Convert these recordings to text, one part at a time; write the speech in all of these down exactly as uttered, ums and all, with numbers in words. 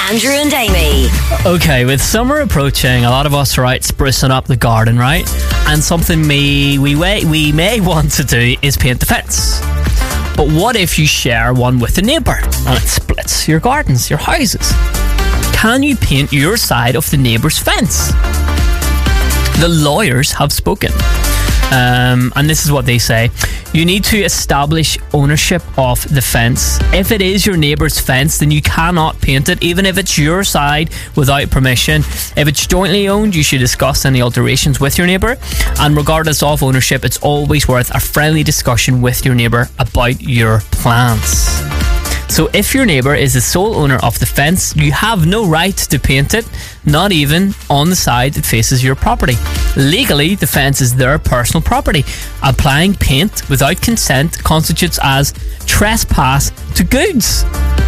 Andrew and Amy. Okay, with summer approaching, a lot of us are out sprucing up the garden, right? And something me, we, we, we may want to do is paint the fence. But what if you share one with a neighbour and it splits your gardens, your houses? Can you paint your side of the neighbour's fence? The lawyers have spoken. Um, and this is what they say. You need to establish ownership of the fence. If it is your neighbour's fence, then you cannot paint it, even if it's your side, without permission. If it's jointly owned, you should discuss any alterations with your neighbour. And regardless of ownership, it's always worth a friendly discussion with your neighbour about your plans. So if your neighbour is the sole owner of the fence, you have no right to paint it, not even on the side that faces your property. Legally, the fence is their personal property. Applying paint without consent constitutes as trespass to goods.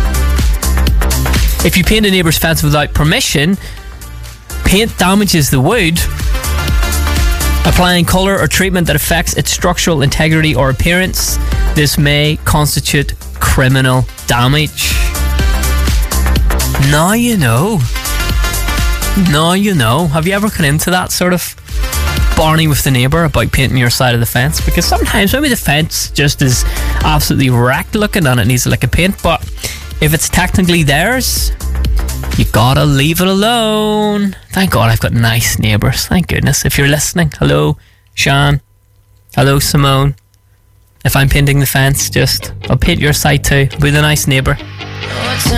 If you paint a neighbour's fence without permission, paint damages the wood. Applying colour or treatment that affects its structural integrity or appearance, this may constitute criminal damage. Now you know. Now you know. Have you ever come into that sort of barney with the neighbour about painting your side of the fence? Because sometimes maybe the fence just is absolutely wrecked looking and it needs like a paint, but if it's technically theirs, you gotta leave it alone. Thank God I've got nice neighbours. Thank goodness. If you're listening, hello Sean, hello Simone. If I'm painting the fence, just I'll paint your side too. I'll be the nice neighbour.